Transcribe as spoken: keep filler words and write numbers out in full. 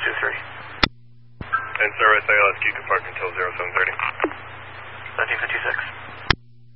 two three. And service A L S Q can park until zero seven thirty. thirteen fifty-six.